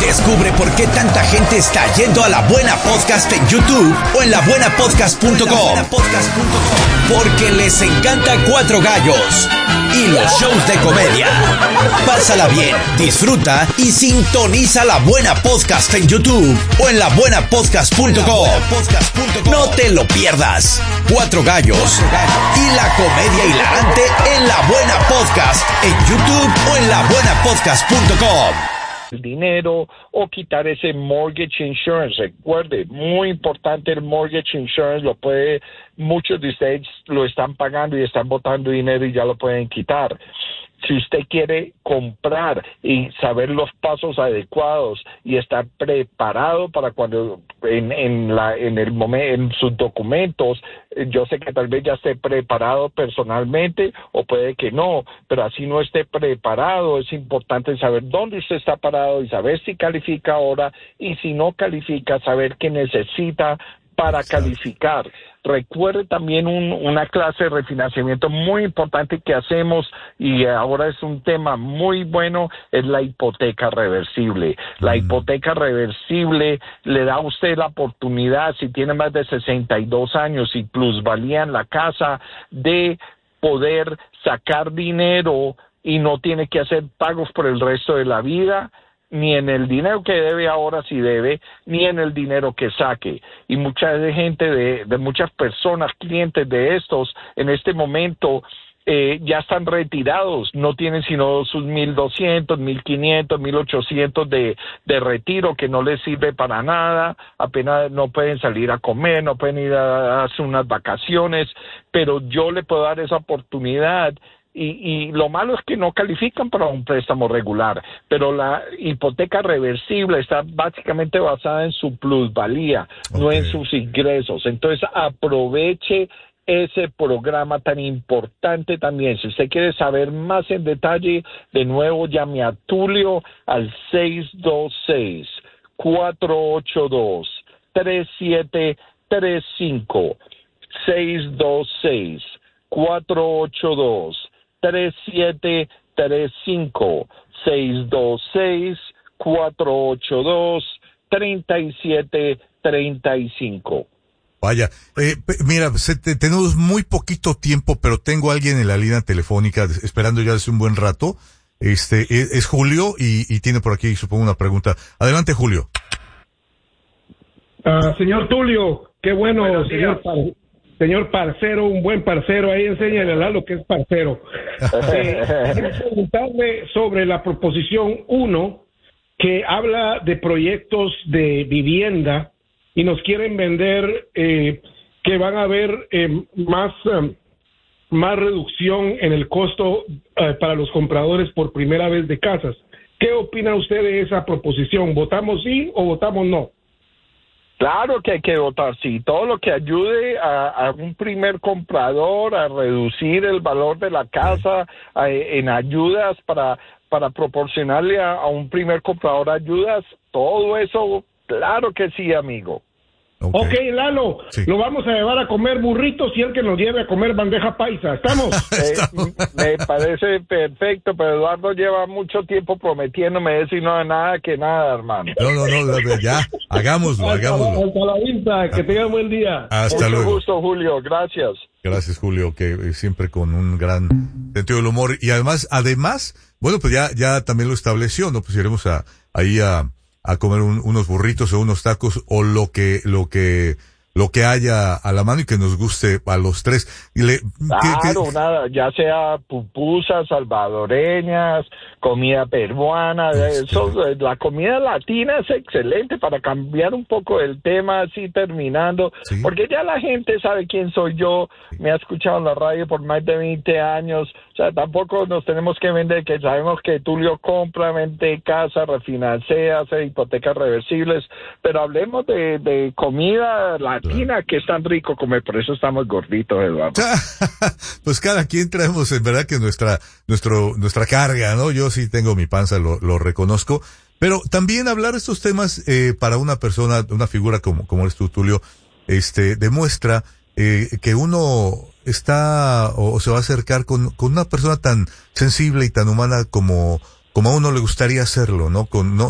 Descubre por qué tanta gente está yendo a La Buena Podcast en YouTube o en labuenapodcast.com. Porque les encanta Cuatro Gallos y los shows de comedia. Pásala bien, disfruta y sintoniza La Buena Podcast en YouTube o en labuenapodcast.com. No te lo pierdas. Cuatro Gallos y la comedia hilarante en La Buena Podcast en YouTube o en labuenapodcast.com. El dinero o quitar ese mortgage insurance. Recuerde, muy importante el mortgage insurance, muchos de ustedes lo están pagando y están botando dinero y ya lo pueden quitar. Si usted quiere comprar y saber los pasos adecuados y estar preparado para cuando en sus documentos, yo sé que tal vez ya esté preparado personalmente o puede que no, pero así no esté preparado, es importante saber dónde usted está parado y saber si califica ahora y si no califica, saber qué necesita para calificar. Recuerde también una clase de refinanciamiento muy importante que hacemos y ahora es un tema muy bueno, es la hipoteca reversible. La hipoteca reversible le da a usted la oportunidad, si tiene más de 62 años y plusvalía en la casa, de poder sacar dinero y no tiene que hacer pagos por el resto de la vida, ni en el dinero que debe ahora si debe, ni en el dinero que saque. Y mucha gente de muchas personas, clientes de estos, en este momento ya están retirados, no tienen sino sus 1,200, 1,500, 1,800 de retiro que no les sirve para nada, apenas no pueden salir a comer, no pueden ir a hacer unas vacaciones, pero yo le puedo dar esa oportunidad. Y lo malo es que no califican para un préstamo regular, pero la hipoteca reversible está básicamente basada en su plusvalía, no en sus ingresos. Entonces aproveche ese programa tan importante también. Si usted quiere saber más en detalle, de nuevo llame a Tulio al 626-482-3735. 626-482-3735, 626-482-3735. Vaya, mira, tenemos muy poquito tiempo, pero tengo a alguien en la línea telefónica esperando ya hace un buen rato. Es Julio y tiene por aquí, supongo, una pregunta. Adelante, Julio. Señor Tulio, qué bueno, señor parcero, un buen parcero, ahí enséñale a Lalo que es parcero. Quiero preguntarle sobre la proposición 1, que habla de proyectos de vivienda y nos quieren vender que van a haber más reducción en el costo para los compradores por primera vez de casas. ¿Qué opina usted de esa proposición? ¿Votamos sí o votamos no? Claro que hay que votar sí, todo lo que ayude a un primer comprador a reducir el valor de la casa, en ayudas para proporcionarle a un primer comprador ayudas, todo eso, claro que sí, amigo. Ok, Lalo, sí. Lo vamos a llevar a comer burritos y él que nos lleve a comer bandeja paisa, ¿estamos? Me parece perfecto, pero Eduardo lleva mucho tiempo prometiéndome eso y no nada que nada, hermano. No, ya, hagámoslo. Hasta la vista, que tengan buen día. Hasta luego. Mucho gusto, Julio, gracias. Gracias, Julio, que siempre con un gran sentido del humor. Y además, bueno, pues ya también lo estableció, ¿no? Pues iremos ahí a comer unos burritos o unos tacos o lo que haya a la mano y que nos guste a los tres. Nada, ya sea pupusas salvadoreñas, comida peruana, la comida latina es excelente para cambiar un poco el tema así terminando, sí. Porque ya la gente sabe quién soy yo, me ha escuchado en la radio por más de 20 años, o sea, tampoco nos tenemos que vender, que sabemos que Tulio compra, vende casa, refinancia, hace hipotecas reversibles, pero hablemos de comida latina, que es tan rico comer, por eso estamos gorditos, Eduardo. Pues cada quien traemos, en verdad, que nuestra carga, ¿no? Yo sí tengo mi panza, lo reconozco, pero también hablar de estos temas, para una persona, una figura como eres tú, Tulio, demuestra, que uno está, o se va a acercar con una persona tan sensible y tan humana como a uno le gustaría hacerlo, ¿no?